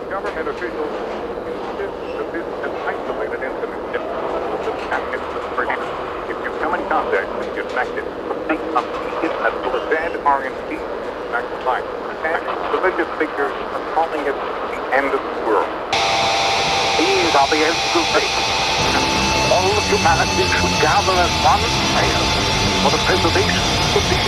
Government officials insist that this is an isolated incident. If you come in contact with the affected, think of the dead are indeed back to life. And religious figures are calling it the end of the world. These are the ends of days. All of humanity should gather as one man for the preservation of the